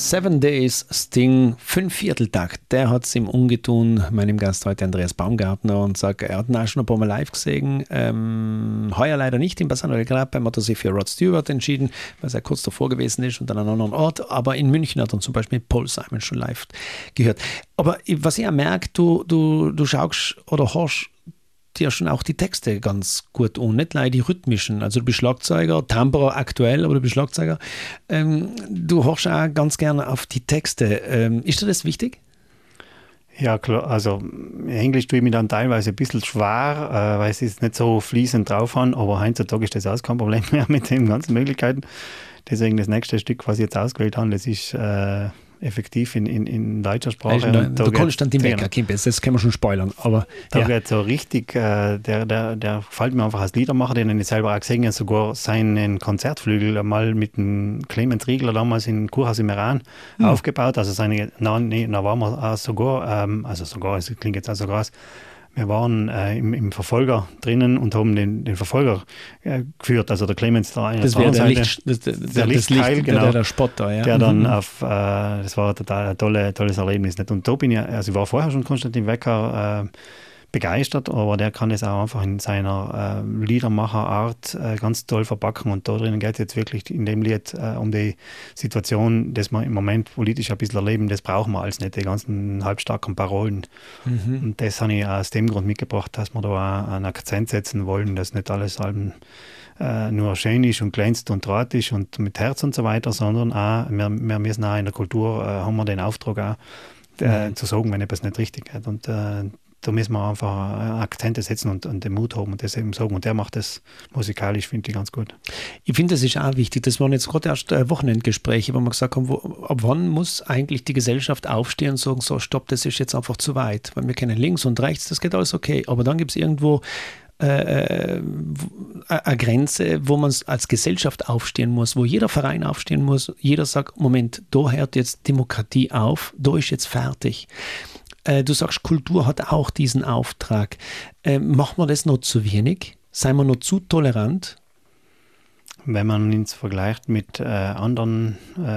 Seven Days Sting, 5/4-Takt, der hat es ihm umgetun, meinem Gast heute Andreas Baumgartner, und sagt, er hat ihn auch schon ein paar Mal live gesehen, heuer leider nicht in Bassano del Grappa, er hat sich für Rod Stewart entschieden, weil er kurz davor gewesen ist und an einem anderen Ort, aber in München hat er zum Beispiel Paul Simon schon live gehört. Aber was ich auch merke, du schaust oder hörst dir schon auch die Texte ganz gut an, nicht leider die rhythmischen. Also du bist Schlagzeuger, Tambourin aktuell, aber du bist Schlagzeuger. Du hörst auch ganz gerne auf die Texte. Ist dir das wichtig? Ja, klar. Also Englisch tue ich mir dann teilweise ein bisschen schwer, weil sie es nicht so fließend drauf haben, aber heutzutage ist das auch kein Problem mehr mit den ganzen Möglichkeiten. Deswegen das nächste Stück, was ich jetzt ausgewählt habe, das ist effektiv in deutscher Sprache. Der Konstantin Wecker, das können wir schon spoilern. Aber da geht so richtig, der gefällt mir einfach als Liedermacher, den ich selber auch gesehen habe, sogar seinen Konzertflügel einmal mit dem Clemens Riegler damals in Kurhaus im Iran aufgebaut. Also da waren wir sogar, es klingt jetzt auch so krass, wir waren im Verfolger drinnen und haben den Verfolger geführt, also der Clemens da. Das wäre der Lichtkeil, genau, der Spotter, ja. Der dann das war ein tolles Erlebnis. Nicht? Und da bin ich war vorher schon Konstantin Wecker begeistert, aber der kann es auch einfach in seiner Liedermacherart ganz toll verpacken, und da drinnen geht es jetzt wirklich in dem Lied um die Situation, dass wir im Moment politisch ein bisschen erleben, das brauchen wir als nicht, die ganzen halbstarken Parolen. Und das habe ich aus dem Grund mitgebracht, dass wir da auch einen Akzent setzen wollen, dass nicht alles nur schön ist und glänzt und draht ist und mit Herz und so weiter, sondern auch, wir müssen auch in der Kultur, haben wir den Auftrag auch, zu sagen, wenn etwas nicht richtig ist. Und da müssen wir einfach Akzente setzen und den Mut haben und das eben sagen. Und der macht das musikalisch, finde ich, ganz gut. Ich finde, das ist auch wichtig. Das waren jetzt gerade erst Wochenendgespräche, wo wir gesagt haben, ab wann muss eigentlich die Gesellschaft aufstehen und sagen, so stopp, das ist jetzt einfach zu weit. Weil wir kennen links und rechts, das geht alles okay. Aber dann gibt es irgendwo eine Grenze, wo man als Gesellschaft aufstehen muss, wo jeder Verein aufstehen muss. Jeder sagt, Moment, da hört jetzt Demokratie auf, da ist jetzt fertig. Du sagst, Kultur hat auch diesen Auftrag. Machen wir das noch zu wenig? Seien wir noch zu tolerant? Wenn man uns vergleicht mit anderen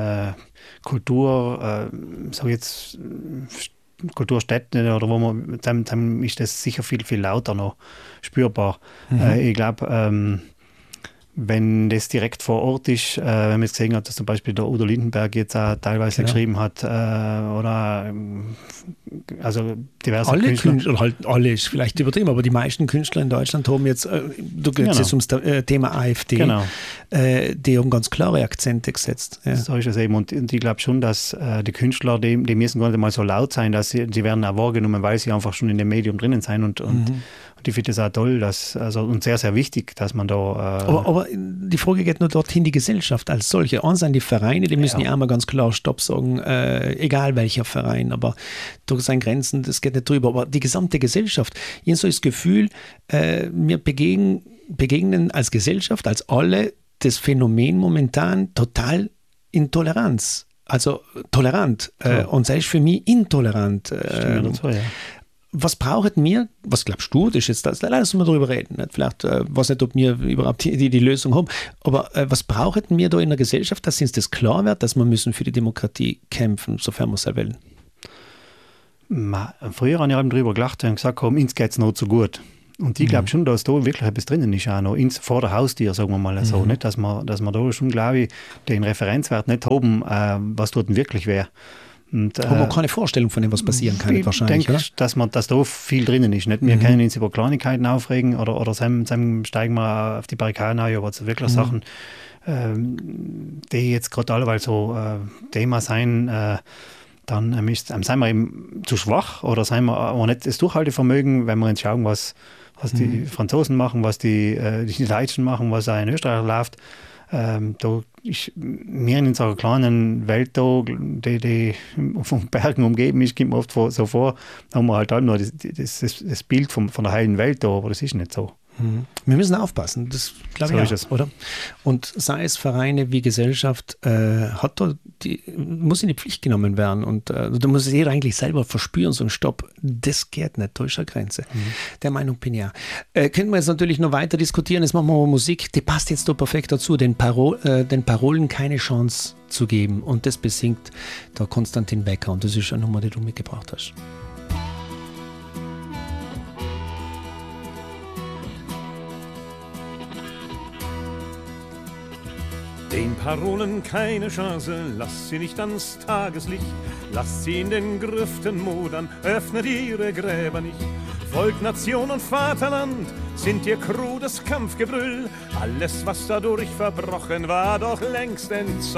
Kulturstädten oder wo man, dann ist das sicher viel, viel lauter noch spürbar. Ich glaube, wenn das direkt vor Ort ist, wenn man jetzt gesehen hat, dass zum Beispiel der Udo Lindenberg jetzt auch teilweise geschrieben hat, oder also diverse Künstler. Alle ist vielleicht übertrieben, aber die meisten Künstler in Deutschland haben jetzt, du gehst jetzt ums Thema AfD, die haben ganz klare Akzente gesetzt. Ja. So ist es eben, und ich glaube schon, dass die Künstler, die müssen gar nicht mal so laut sein, dass die werden auch wahrgenommen, weil sie einfach schon in dem Medium drinnen sind, und ich finde es auch toll, und sehr, sehr wichtig, dass man da... Aber die Frage geht nur dorthin, die Gesellschaft als solche. Eins sind die Vereine, die müssen ja auch mal ganz klar Stopp sagen, egal welcher Verein, aber durch seine Grenzen, das geht nicht drüber. Aber die gesamte Gesellschaft, ich habe so das Gefühl, wir begegnen als Gesellschaft, als alle, das Phänomen momentan total Intoleranz. Also tolerant. Und sei es für mich intolerant. Dazu, ja. Was braucht mir, was glaubst du, das ist jetzt das, lass uns mal darüber reden, nicht? Vielleicht, weiß nicht, ob wir überhaupt die Lösung haben, aber was braucht mir da in der Gesellschaft, dass uns das klar wird, dass wir müssen für die Demokratie kämpfen, sofern wir es wollen? Früher habe ich eben darüber gelacht und gesagt, uns geht es noch zu gut. Und ich glaube schon, dass da wirklich etwas drinnen ist, auch noch vor der Haustür, sagen wir mal so, nicht? Dass wir da schon, glaube ich, den Referenzwert nicht haben, was dort wirklich wäre. Aber keine Vorstellung von dem, was passieren kann, wahrscheinlich, Ich denke, dass da viel drinnen ist. Nicht? Wir können uns über Kleinigkeiten aufregen oder steigen wir auf die Barrikaden ein, aber es wirklich Sachen, die jetzt gerade alle, weil so Thema sein, dann sind wir eben zu schwach oder sind wir aber nicht das Durchhaltevermögen, wenn wir uns schauen, was die Franzosen machen, was die Deutschen machen, was auch in Österreich läuft. Da ist mir in unserer kleinen Welt da, die von Bergen umgeben ist, kommt mir oft so vor, da haben wir halt nur das Bild von der heilen Welt da, aber das ist nicht so. Wir müssen aufpassen, das glaube ich auch, oder? Und sei es Vereine wie Gesellschaft, muss in die Pflicht genommen werden, und da muss jeder eigentlich selber verspüren, so ein Stopp, das geht nicht, da ist eine Grenze. Der Meinung bin ich auch. Können wir jetzt natürlich noch weiter diskutieren, jetzt machen wir mal Musik, die passt jetzt da perfekt dazu, den Parolen keine Chance zu geben. Und das besingt der Konstantin Becker und das ist eine Nummer, die du mitgebracht hast. Den Parolen keine Chance, lass sie nicht ans Tageslicht, lass sie in den Grüften modern, öffnet ihre Gräber nicht. Volk, Nation und Vaterland sind ihr krudes Kampfgebrüll, alles was dadurch verbrochen war, doch längst entzeugt.